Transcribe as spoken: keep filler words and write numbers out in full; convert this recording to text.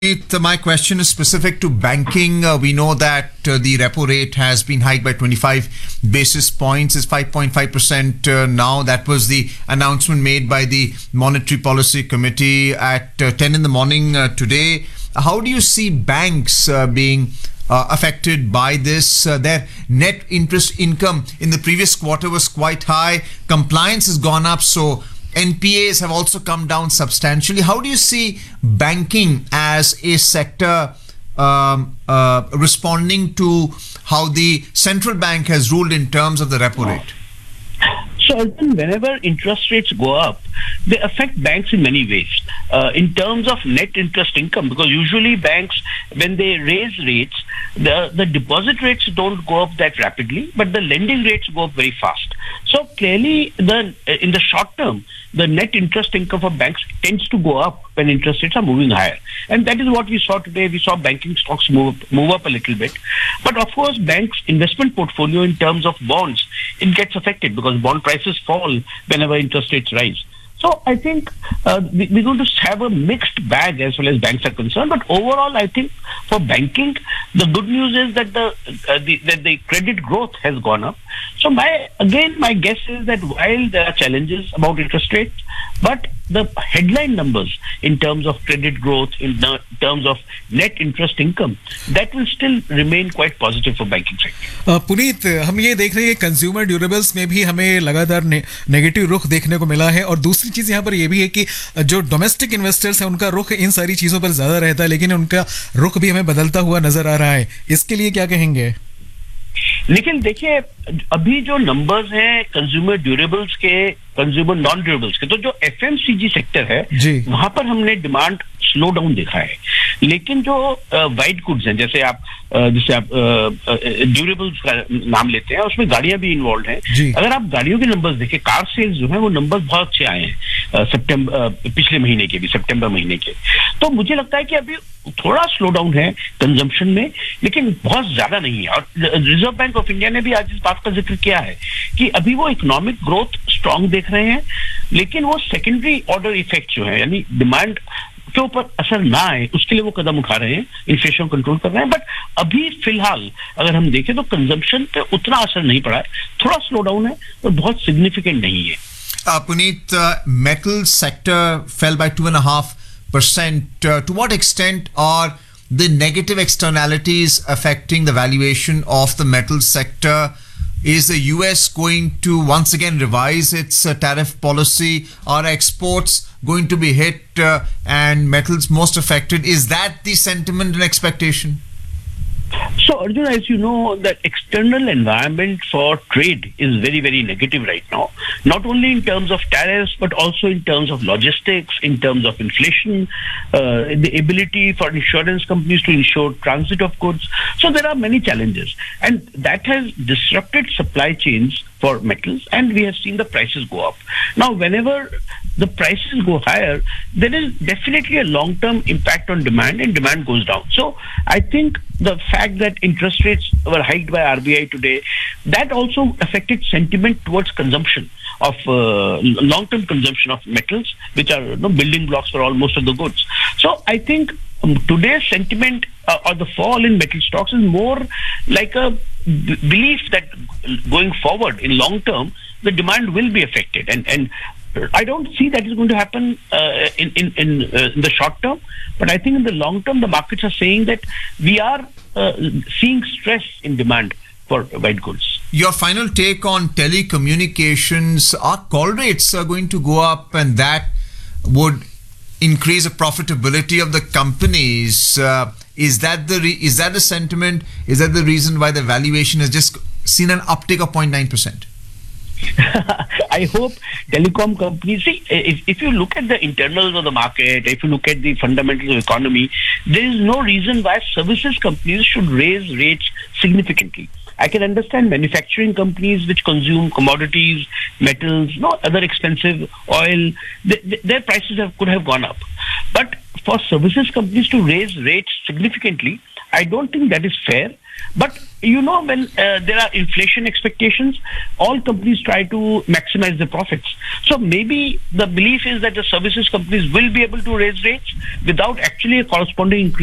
Puneet, my question is specific to banking. Uh, we know that uh, the repo rate has been hiked by twenty-five basis points. It's five point five percent uh, now. That was the announcement made by the Monetary Policy Committee at uh, ten in the morning uh, today. How do you see banks uh, being uh, affected by this? Uh, their net interest income in the previous quarter was quite high. Compliance has gone up, so N P As have also come down substantially. How do you see banking as a sector um, uh, responding to how the central bank has ruled in terms of the repo rate? So, Arjun, whenever interest rates go up, they affect banks in many ways. Uh, in terms of net interest income, because usually banks, when they raise rates, the, the deposit rates don't go up that rapidly, but the lending rates go up very fast. So clearly, the in the short term, the net interest income for banks tends to go up when interest rates are moving higher. And that is what we saw today. We saw banking stocks move up, move up a little bit. But of course, banks' investment portfolio in terms of bonds, it gets affected because bond prices fall whenever interest rates rise. So I think uh, we, we're going to have a mixed bag as far as banks are concerned. But overall, I think for banking, the good news is that the, uh, the that the credit growth has gone up. So my again, my guess is that while there are challenges about interest rates, but the headline numbers in terms of credit growth, in the, terms of net interest income, that will still remain quite positive for banking sector. uh, Puneet, हम ये देख रहे हैं कि consumer durables में भी हमें लगातार ने, नेगेटिव रुख देखने को मिला है, और दूसरी चीज यहाँ पर ये भी है कि जो डोमेस्टिक इन्वेस्टर्स हैं उनका रुख इन सारी चीजों पर ज्यादा रहता है, लेकिन उनका रुख भी हमें बदलता हुआ नजर आ रहा है. इसके लिए क्या कहेंगे? लेकिन देखिए, अभी जो नंबर्स हैं कंज्यूमर ड्यूरेबल्स के, कंज्यूमर नॉन ड्यूरेबल्स के, तो जो एफएमसीजी सेक्टर है वहां पर हमने डिमांड स्लो डाउन देखा है. लेकिन जो वाइट गुड्स हैं, जैसे आप जैसे आप ड्यूरेबल्स का नाम लेते हैं, उसमें गाड़ियां भी इन्वॉल्व हैं. अगर आप गाड़ियों के नंबर्स देखें, कार सेल्स जो है वो नंबर्स बहुत अच्छे आए हैं सितंबर पिछले महीने के भी, सितंबर महीने के. तो मुझे लगता है कि अभी थोड़ा स्लो डाउन है कंजम्पशन में, लेकिन बहुत ज्यादा नहीं है. और रिजर्व बैंक ऑफ इंडिया ने भी आज इस बात का जिक्र किया है कि अभी वो इकोनॉमिक ग्रोथ स्ट्रांग देख रहे हैं, लेकिन वो सेकेंडरी ऑर्डर इफेक्ट जो है, यानी डिमांड के ऊपर असर ना आए, उसके लिए वो कदम उठा रहे हैं, इन्फ्लेशन कंट्रोल कर रहे हैं. बट अभी फिलहाल अगर हम देखें तो कंजम्पशन पे उतना असर नहीं पड़ा है, थोड़ा स्लो डाउन है और बहुत सिग्निफिकेंट नहीं है. uh, Puneet, uh, metal sector fell by two and a half percent. Uh, to what extent are the negative externalities affecting the valuation of the metal sector? Is the U S going to once again revise its uh, tariff policy? Are exports going to be hit uh, and metals most affected? Is that the sentiment and expectation? So, Arjun, as you know, the external environment for trade is very, very negative right now. Not only in terms of tariffs, but also in terms of logistics, in terms of inflation, uh, the ability for insurance companies to insure transit of goods. So there are many challenges. And that has disrupted supply chains for metals, and we have seen the prices go up. Now, whenever the prices go higher, there is definitely a long-term impact on demand, and demand goes down. So I think the fact that interest rates were hiked by R B I today, that also affected sentiment towards consumption of uh, long-term consumption of metals, which are you know, building blocks for all most of the goods. So I think um, today's sentiment uh, or the fall in metal stocks is more like a b- belief that going forward in long term, the demand will be affected. And and I don't see that is going to happen uh, in in in, uh, in the short term, but I think in the long term, the markets are saying that we are uh, seeing stress in demand for white goods. Your final take on telecommunications. Are call rates are going to go up, and that would increase the profitability of the companies? Uh, is that the re- is that the sentiment? Is that the reason why the valuation has just seen an uptick of zero point nine percent? I hope telecom companies, see, if, if you look at the internals of the market, if you look at the fundamentals of the economy, there is no reason why services companies should raise rates significantly. I can understand manufacturing companies which consume commodities, metals, no other expensive oil, th- th- their prices have, could have gone up. But for services companies to raise rates significantly, I don't think that is fair. But you know, when uh, there are inflation expectations, all companies try to maximize the profits. So maybe the belief is that the services companies will be able to raise rates without actually a corresponding increase